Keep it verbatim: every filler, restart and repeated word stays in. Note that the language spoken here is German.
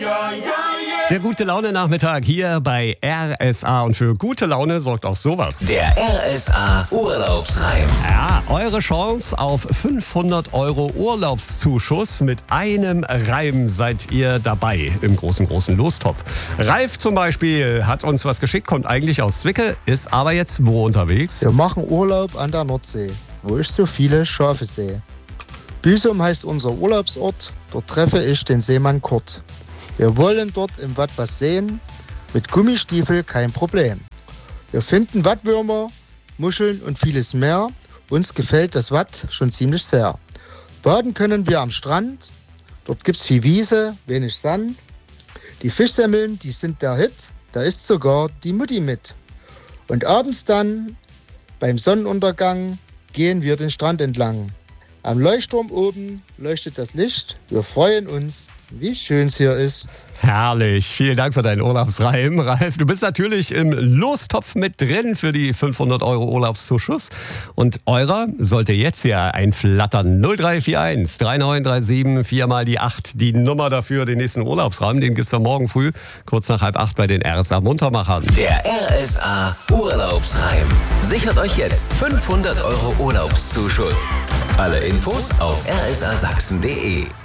Der gute Laune-Nachmittag hier bei R S A. Und für gute Laune sorgt auch sowas. Der R S A Urlaubsreim. Ja, eure Chance auf fünfhundert Euro Urlaubszuschuss. Mit einem Reim seid ihr dabei im großen, großen Lostopf. Ralf zum Beispiel hat uns was geschickt, kommt eigentlich aus Zwickau, ist aber jetzt wo unterwegs? Wir machen Urlaub an der Nordsee, wo ich so viele Schafe sehe. Büsum heißt unser Urlaubsort, dort treffe ich den Seemann Kurt. Wir wollen dort im Watt was sehen, mit Gummistiefel kein Problem. Wir finden Wattwürmer, Muscheln und vieles mehr. Uns gefällt das Watt schon ziemlich sehr. Baden können wir am Strand, dort gibt's viel Wiese, wenig Sand. Die Fischsemmeln, die sind der Hit, da ist sogar die Mutti mit. Und abends dann, beim Sonnenuntergang, gehen wir den Strand entlang. Am Leuchtturm oben leuchtet das Licht. Wir freuen uns, wie schön es hier ist. Herrlich. Vielen Dank für deinen Urlaubsreim, Ralf. Du bist natürlich im Lostopf mit drin für die fünfhundert Euro Urlaubszuschuss. Und eurer sollte jetzt hier einflattern. null drei vier eins drei neun drei sieben vier mal die acht. Die Nummer dafür, den nächsten Urlaubsraum. Den gibt's am Morgen früh, kurz nach halb acht bei den R S A Muntermachern. Der R S A Urlaubsreim. Sichert euch jetzt fünfhundert Euro Urlaubszuschuss. Alle Infos auf r s a sachsen punkt d e.